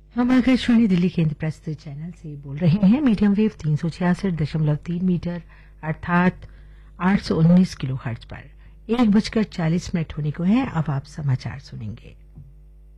हम आकाशवाणी दिल्ली केंद्र प्रस्तुत चैनल से बोल रहे हैं। मीडियम वेव 366.3 मीटर अर्थात 819 किलो हर्ट्ज पर 1:40 होने को है। अब आप समाचार सुनेंगे।